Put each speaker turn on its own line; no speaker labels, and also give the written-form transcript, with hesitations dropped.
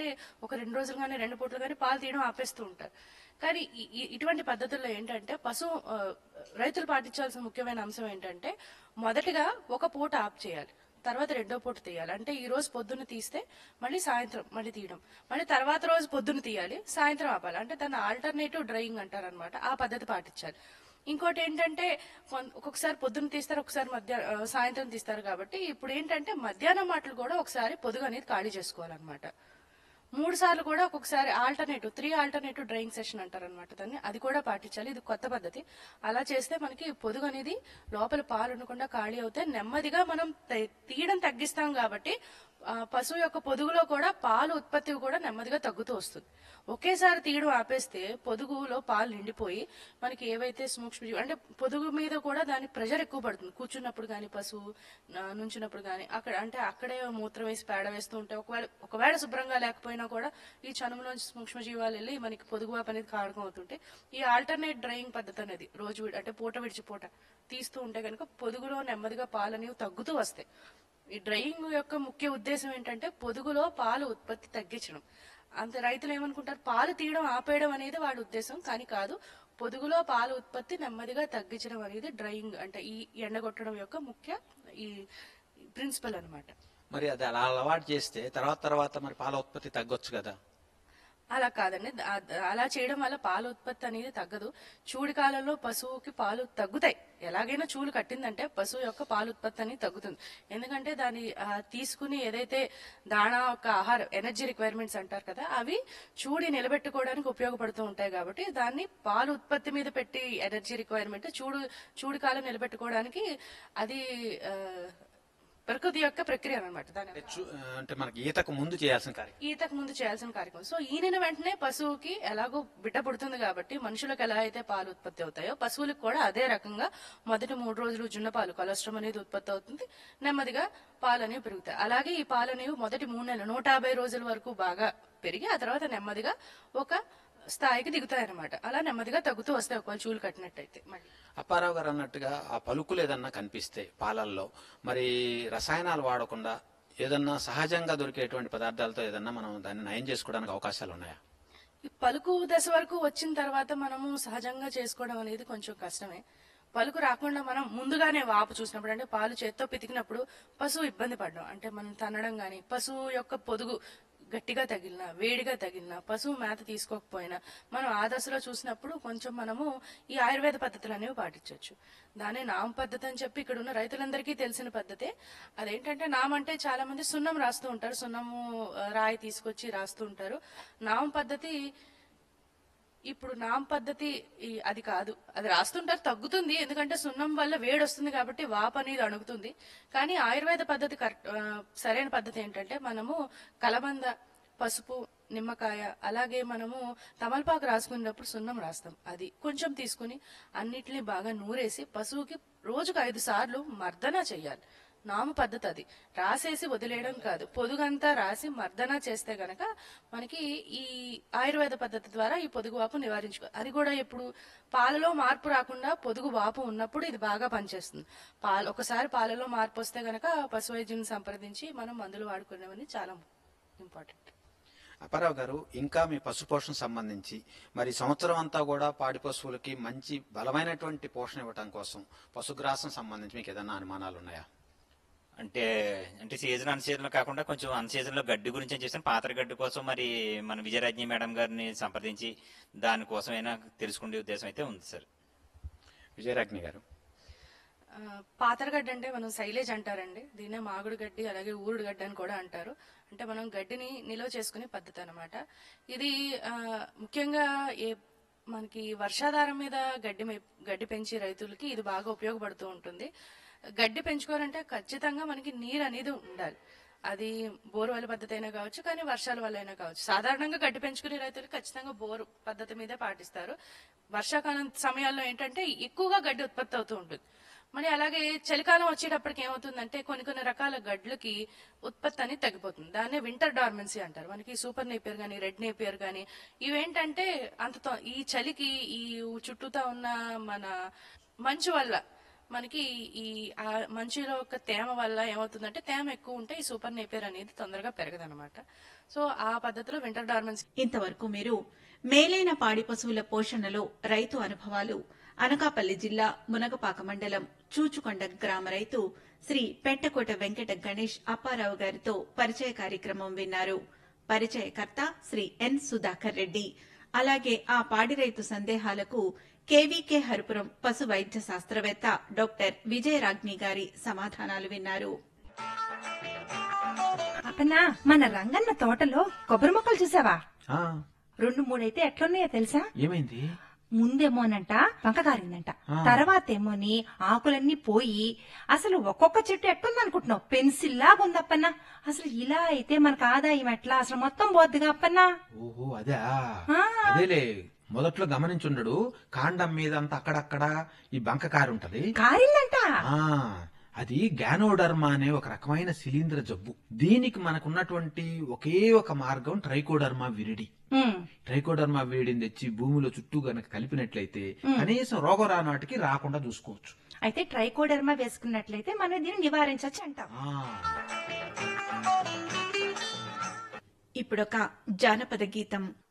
ఏంటంటే ఒక 2 రోజులు కానీ 2 పూటలు కానీ పాలు తీయడం ఆపేస్తూ ఉంటారు. కానీ ఇటువంటి పద్ధతుల్లో ఏంటంటే రైతులు పాటించాల్సిన ముఖ్యమైన అంశం ఏంటంటే మొదటిగా ఒక పూట ఆఫ్ చేయాలి, తర్వాత రెండో పూట తీయాలి. అంటే ఈ రోజు పొద్దున్న తీస్తే మళ్ళీ సాయంత్రం మళ్ళీ తీయడం, మళ్ళీ తర్వాత రోజు పొద్దున్న తీయాలి, సాయంత్రం ఆపాలి. అంటే దాన్ని ఆల్టర్నేటివ్ డ్రైయింగ్ అంటారనమాట. ఆ పద్ధతి పాటించాలి. ఇంకోటి ఏంటంటే ఒక్కొక్కసారి పొద్దున్న తీస్తారు, ఒకసారి సాయంత్రం తీస్తారు. కాబట్టి ఇప్పుడు ఏంటంటే మధ్యాహ్నం మాటలు కూడా ఒకసారి పొదుగు అనేది ఖాళీ చేసుకోవాలన్నమాట. 3 సార్లు కూడా ఒక్కొక్కసారి త్రీ ఆల్టర్నేటివ్ డ్రైయింగ్ సెషన్ అంటారనమాట దాన్ని. అది కూడా పాటించాలి. ఇది కొత్త పద్ధతి. అలా చేస్తే మనకి పొదుగు అనేది లోపల పాలు ఉండకుండా ఖాళీ అవుతే నెమ్మదిగా మనం తీయడం తగ్గిస్తాం. కాబట్టి పశువు యొక్క పొదుగులో కూడా పాలు ఉత్పత్తి కూడా నెమ్మదిగా తగ్గుతూ వస్తుంది. ఒకేసారి తీయడం ఆపేస్తే పొదుగులో పాలు నిండిపోయి మనకి ఏవైతే సూక్ష్మజీవి అంటే పొదుగు మీద కూడా దాని ప్రెషర్ ఎక్కువ పడుతుంది. కూర్చున్నప్పుడు కానీ పశువు నుంచినప్పుడు కానీ అక్కడే మూత్రం వేసి పేడ వేస్తూ ఉంటే ఒకవేళ శుభ్రంగా లేకపోయినా కూడా ఈ చనుములోంచి సూక్ష్మజీవాలు వెళ్ళి మనకి పొదుగు వాపు అనేది కారకం అవుతుంటే ఈ ఆల్టర్నేట్ డ్రైయింగ్ పద్ధతి అనేది రోజు అంటే పూట విడిచి పూట తీస్తూ ఉంటే కనుక పొదుగులో నెమ్మదిగా పాలు అనేవి తగ్గుతూ వస్తాయి. ఈ డ్రైయింగ్ యొక్క ముఖ్య ఉద్దేశం ఏంటంటే పొదుగులో పాలు ఉత్పత్తి తగ్గించడం. అంత రైతులు ఏమనుకుంటారు, పాలు తీయడం ఆపేయడం అనేది వాళ్ళ ఉద్దేశం, కానీ కాదు. పొదుగులో పాలు ఉత్పత్తి నెమ్మదిగా తగ్గించడం అనేది డ్రైయింగ్ అంటే ఈ ఎండగొట్టడం యొక్క ముఖ్య ఈ ప్రిన్సిపల్ అనమాట.
మరి అది అలా అలవాటు చేస్తే తర్వాత మరి పాల ఉత్పత్తి తగ్గొచ్చు కదా?
అలా కాదండి. అలా చేయడం వల్ల పాల ఉత్పత్తి అనేది తగ్గదు. చూడి కాలంలో పశువుకి పాలు తగ్గుతాయి. ఎలాగైనా చూలు కట్టిందంటే పశువు యొక్క పాల ఉత్పత్తి అనేది తగ్గుతుంది. ఎందుకంటే దాన్ని తీసుకుని ఏదైతే దాణా యొక్క ఆహార ఎనర్జీ రిక్వైర్మెంట్స్ అంటారు కదా, అవి చూడి నిలబెట్టుకోవడానికి ఉపయోగపడుతూ ఉంటాయి. కాబట్టి దాన్ని పాల ఉత్పత్తి మీద పెట్టి ఎనర్జీ రిక్వైర్మెంట్ చూడి కాలం నిలబెట్టుకోవడానికి అది ప్రకృతి యొక్క ప్రక్రియ అనమాట.
అంటే మనకి ఈతకు ముందు చేయాల్సిన
కార్యక్రమం. సో ఈనిన వెంటనే పశువుకి ఎలాగో బిడ్డ పుడుతుంది కాబట్టి మనుషులకు ఎలా అయితే పాలు ఉత్పత్తి అవుతాయో పశువులకు కూడా అదే రకంగా మొదటి 3 రోజులు జున్న పాలు కొలెస్ట్రాల్ అనేది ఉత్పత్తి అవుతుంది. నెమ్మదిగా పాలు అనేవి పెరుగుతాయి. అలాగే ఈ పాలు అనేవి మొదటి 3 నెలలు 150 రోజుల వరకు బాగా పెరిగి ఆ తర్వాత నెమ్మదిగా ఒక స్థాయికి దిగుతాయన్నమాట. అలా నెమ్మదిగా తగ్గుతూ వస్తాయి ఒకవేళ చూలు కట్టినట్టయితే. మళ్ళీ
అప్పారావు గారు అన్నట్టుగా ఆ పలుకులు ఏదన్నా కనిపిస్తే పాలల్లో మరి రసాయనాలు వాడకుండా ఏదన్నా సహజంగా దొరికేటువంటి పదార్థాలతో ఏదన్నా మనం దాన్ని నయం చేసుకోవడానికి అవకాశాలు ఉన్నాయా?
ఈ పలుకు దశ వరకు వచ్చిన తర్వాత మనము సహజంగా చేసుకోవడం అనేది కొంచెం కష్టమే. పలుకు రాకుండా మనం ముందుగానే వాపు చూసినప్పుడు అంటే పాలు చేత్తో పితికినప్పుడు పశువు ఇబ్బంది పడడం అంటే మనం తన్నడం గాని, పశువు యొక్క పొదుగు గట్టిగా తగిలినా వేడిగా తగిలినా పశువు మేత తీసుకోకపోయినా మనం ఆ దశలో చూసినప్పుడు కొంచెం మనము ఈ ఆయుర్వేద పద్ధతులు అనేవి పాటించవచ్చు. దానే నామ పద్ధతి అని చెప్పి ఇక్కడ ఉన్న రైతులందరికీ తెలిసిన పద్ధతే. అదేంటంటే నామ అంటే చాలా మంది సున్నం రాస్తూ ఉంటారు, సున్నము రాయి తీసుకొచ్చి రాస్తూ ఉంటారు. నామ పద్ధతి ఇప్పుడు నామ పద్ధతి అది కాదు, అది రాస్తుంటారు తగ్గుతుంది ఎందుకంటే సున్నం వల్ల వేడి వస్తుంది కాబట్టి వాపు అనేది అణుగుతుంది. కానీ ఆయుర్వేద పద్ధతి సరైన పద్ధతి ఏంటంటే మనము కలబంద, పసుపు, నిమ్మకాయ అలాగే మనము తమలపాకు రాసుకునేటప్పుడు సున్నం రాస్తాం. అది కొంచెం తీసుకుని అన్నిటిని బాగా నూరేసి పశువుకి రోజుకు 5 సార్లు మర్దన చెయ్యాలి. నామ పద్ధతి అది రాసేసి వదిలేయడం కాదు, పొదుగంతా రాసి మర్దన చేస్తే గనక మనకి ఈ ఆయుర్వేద పద్ధతి ద్వారా ఈ పొదుగు వాపు నివారించుకో. అది కూడా ఎప్పుడు పాలలో మార్పు రాకుండా పొదుగు వాపు ఉన్నప్పుడు ఇది బాగా పనిచేస్తుంది. ఒకసారి పాలలో మార్పు వస్తే గనక పశు వైద్యుని సంప్రదించి మనం మందులు వాడుకునేవన్నీ చాలా ఇంపార్టెంట్.
అప్పారావు గారు, ఇంకా మీ పశు పోషణ సంబంధించి మరి సంవత్సరం అంతా కూడా పాడి పశువులకి మంచి బలమైనటువంటి పోషణ ఇవ్వడం కోసం పశుగ్రాసం సంబంధించి మీకు ఏదైనా అనుమానాలు ఉన్నాయా?
అంటే సీజన్ అన్ సీజన్ కాకుండా కొంచెం అన్ సీజన్ లో గడ్డి గురించి ఏం చేస్తాను, పాత్ర గడ్డి కోసం మరి మన విజయరాజ్ఞి మేడం గారిని సంప్రదించి దానికోసమైనా తెలుసుకునే ఉద్దేశం అయితే ఉంది సార్.
విజయరాజ్ఞి గారు,
పాతరగడ్డి అంటే మనం సైలేజ్ అంటారండి, దీన్నే మాగుడు గడ్డి అలాగే ఊరుడు గడ్డి అని కూడా అంటారు. అంటే మనం గడ్డిని నిల్వ చేసుకునే పద్ధతి అనమాట. ఇది ముఖ్యంగా మనకి వర్షాధారం మీద గడ్డి పెంచి రైతులకి ఇది బాగా ఉపయోగపడుతూ ఉంటుంది. గడ్డి పెంచుకోవాలంటే ఖచ్చితంగా మనకి నీరు అనేది ఉండాలి. అది బోరు పద్ధతి అయినా కావచ్చు, కానీ వర్షాల వల్ల అయినా కావచ్చు. సాధారణంగా గడ్డి పెంచుకునే రైతులు ఖచ్చితంగా బోరు పద్ధతి మీదే పాటిస్తారు. వర్షాకాలం సమయాల్లో ఏంటంటే ఎక్కువగా గడ్డి ఉత్పత్తి అవుతూ ఉంటుంది. మరి అలాగే చలికాలం వచ్చేటప్పటికి ఏమవుతుందంటే కొన్ని రకాల గడ్లకి ఉత్పత్తి అనేది తగ్గిపోతుంది. దాన్నే వింటర్ డార్మెన్సీ అంటారు. మనకి సూపర్ నేపియర్ గానీ, రెడ్ నేపియర్ గానీ ఇవేంటంటే ఈ చలికి ఈ చుట్టూతా ఉన్న మన మంచు వల్ల మనకి ఈ ఆ మంచిలో ఒక తేమ వల్ల ఏమవుతుందంటే తేమ ఎక్కువ ఉంటే ఈ సూపర్ నేపియర్ అనేది తొందరగా పెరగదనమాట. సో ఆ పద్ధతిలో వింటర్ డార్మెన్సీ.
ఇంతవరకు మీరు మేలైన పాడి పశువుల పోషణలో రైతు అనుభవాలు అనకాపల్లి జిల్లా మునగపాక మండలం చూచుకొండ గ్రామ రైతు శ్రీ పెంటకోట వెంకట గణేష్ అప్పారావు గారితో పరిచయ కార్యక్రమం విన్నారు. పరిచయకర్త శ్రీ ఎన్ సుధాకర్ రెడ్డి. అలాగే ఆ పాడి రైతు సందేహాలకు కేవీకే హరిపురం పశు వైద్య శాస్త్రవేత్త డాక్టర్ విజయరాజ్ఞి గారి సమాధానాలు విన్నారు.
అప్పన్నా, మన రంగన్న తోటలో కొబ్బరి మొక్కలు చూసావా?
ఆ,
2-3 అయితే ఎట్లున్నాయో తెలుసా?
ఏమైంది?
ముందేమోనంట వంకగారిందంట,
ఆ.
తర్వాతేమోని ఆకులన్నీ పోయి అసలు ఒక్కొక్క చెట్టు ఎట్టుందనుకుంటున్నావు, పెన్సిల్ లాగా ఉందప్పన్నా. అసలు ఇలా అయితే మనకు ఆదాయం ఎట్లా, అసలు మొత్తం పోద్దిగా అప్పన్నా.
ఓహో అదే
ఆ.
అదేలే, మొదట్లో గమనించుండడు కాండం మీద అంతా అక్కడక్కడ ఈ బంక కారు ఉంటది.
కారిందంట.
ఆ అది గ్యానోడర్మా అనే ఒక రకమైన శిలీంద్ర జబ్బు. దీనికి మనకున్నటువంటి ఒకే ఒక మార్గం ట్రైకోడర్మా విరిడి.
ఉమ్.
ట్రైకోడర్మా విరిడిని తెచ్చి భూమిలో చుట్టూ గనక కలిపినట్లయితే కనీసం రోగం రానాటికి రాకుండా చూసుకోవచ్చు.
అయితే ట్రైకోడర్మా వేసుకున్నట్లయితే మనం దీన్ని నివారించవచ్చు అంటాం.
ఆ
ఇప్పుడొక జానపద గీతం.